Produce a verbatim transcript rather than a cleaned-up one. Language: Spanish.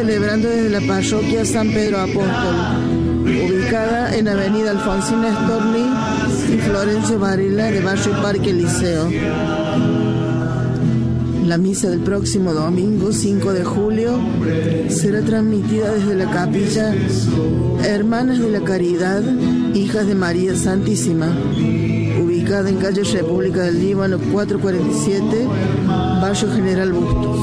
celebrando desde la parroquia San Pedro Apóstol, ubicada en Avenida Alfonsina Storni y Florencio Varela de Barrio Parque Liceo. La misa del próximo domingo cinco de julio será transmitida desde la capilla Hermanas de la Caridad, Hijas de María Santísima, ubicada en calle República del Líbano cuatrocientos cuarenta y siete, Barrio General Bustos.